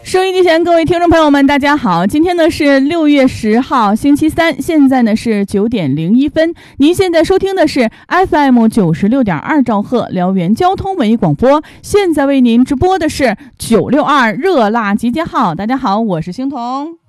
收音机前各位听众朋友们大家好，今天呢是6月10号星期三，现在呢是9点01分。您现在收听的是 FM 96.2兆赫辽源交通文艺广播，现在为您直播的是962热辣集结号。大家好，我是星彤。